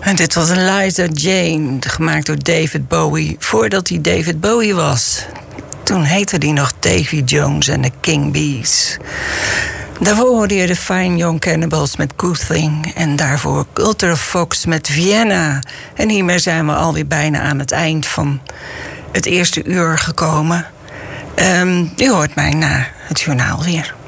En dit was Eliza Jane, gemaakt door David Bowie, voordat hij David Bowie was. Toen heette hij nog Davy Jones en de King Bees. Daarvoor hoorde je de Fine Young Cannibals met Good Thing. En daarvoor Culture Fox met Vienna. En hiermee zijn we alweer bijna aan het eind van het eerste uur gekomen. U hoort mij na het journaal weer.